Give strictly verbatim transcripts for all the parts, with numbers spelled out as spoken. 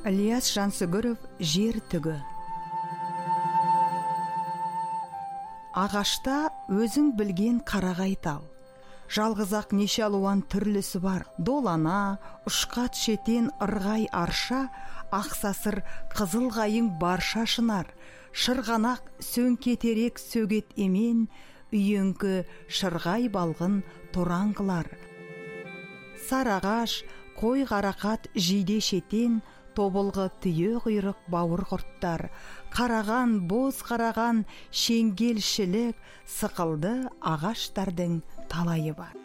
Ілияс Жансүгіров, жер түгі. Ағашта өзің білген қарағай тал. Жалғызақ неше алуан түрлісі бар. Долана, ұшқат шетен ырғай арша, ақсасыр қызыл қайың барша шынар. Шырғанақ сөңкетерек сөгет емен, үйеңкі шырғай балғын тораңғылар. Сарағаш, қой қарақат жиде шетен, тобылғы түйе құйрық бауыр құрттар. Қараған, боз қараған, шеңгелшілік, сықылды ағаштардың талайы бар.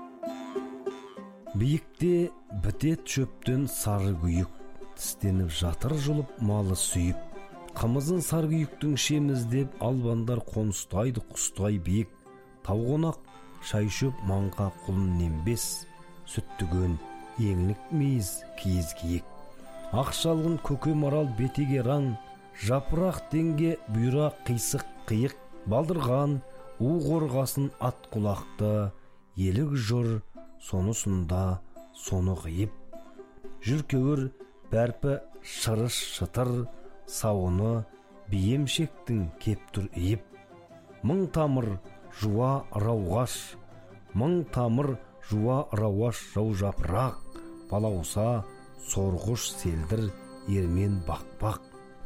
Биікте бітет шөптен сары күйік, тістеніп жатыр жұлып малы сүйіп. Қымызын сары күйіктің шеміздеп, албандар қоныстайды құстай биік. Тауғонақ шай шөп маңға құлын нембес, сүттігөн еңлік мейіз киіз киік. Ақшалғын көке марал бетеге раң, жапырақ денге бұйра қисық қиық. Балдырған у қорғасын ат құлақты, елік жүр сонысында соны қиып. Жүркеуір бәрпі шырыш шытыр, сауыны биемшектің кептір иіп. Мың тамыр жуа рауғаш, мың тамыр жуа рауғаш жау жапырақ, балауса сорғыш селдір ермен бақпақ.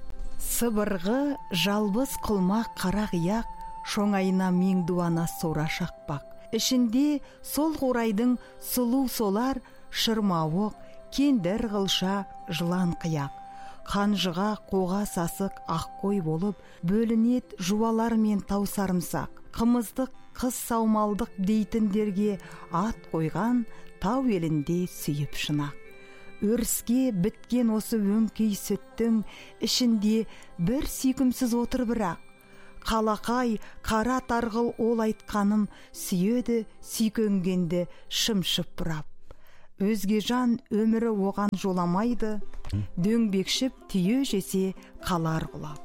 Сыбырғы жалбыз қылмақ қарағияқ, шоңайына мен дуана сора шақпақ. Ішінде сол қорайдың сұлу солар, шырмауық, кендір ғылша жылан қияқ. Қанжыға қоға сасық аққой болып, бөлінет жуалар мен тау сарымсақ. Қымыздық қыз саумалдық дейтіндерге ат қойған, тау елінде сүйіп шынақ. Өріске біткен осы өңкей сүттің ішінде бір сүйкімсіз отыр бірақ. Қалақай, қара тарғыл ол айтқаным сүйеді, сүйкөнгенді шымшып бұрап. Өзге жан өмірі оған жоламайды, дөңбекшіп түйе жесе қалар құлап.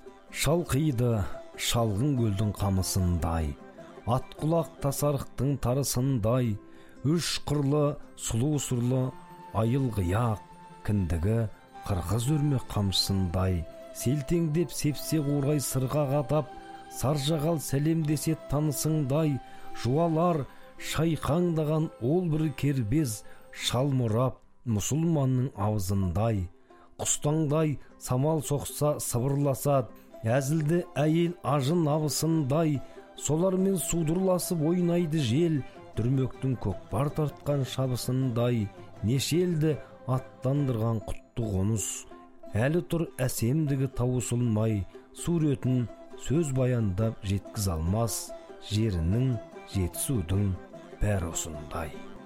Шалқиды шалғын көлдің қамысындай, ат құлақ тасарықтың тарысындай, үш қырлы сұлу сұрлы айыл қияқ, кіндігі қырғыз өрме қамшысындай, селтеңдеп сепсе қорғай сырға қатап, саржағал сәлемдесе танысыңдай, жуалар шайқаңдаған ол бір кербез, шалмұрап мұсылманның аузындай. Құстаңдай самал соқса сыбырласад, әзілді әйел ажын абысындай, солармен судырласып ойнайды жел, дүрмектің көкпар тартқан шабысындай. Нешелді аттандырған құтты қоныс, әлі тұр әсемдігі тауысылмай, суретін сөз баяндап жеткіз алмас, жерінің жетісудың бәрі осындай.